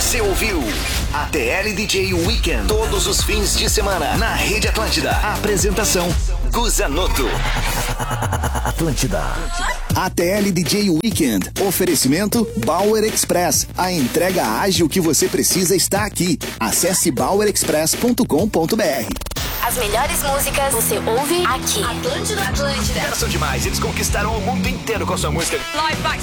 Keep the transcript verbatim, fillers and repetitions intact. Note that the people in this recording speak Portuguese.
Você ouviu A T L D J Weekend, todos os fins de semana, na Rede Atlântida. Apresentação, Guzanoto. Atlântida. A T L D J Weekend. Oferecimento Bauer Express. A entrega ágil que você precisa está aqui. Acesse bauer express ponto com ponto b r. As melhores músicas você ouve aqui. Atlântida, Atlântida. Caras são demais, eles conquistaram o mundo inteiro com a sua música. Live by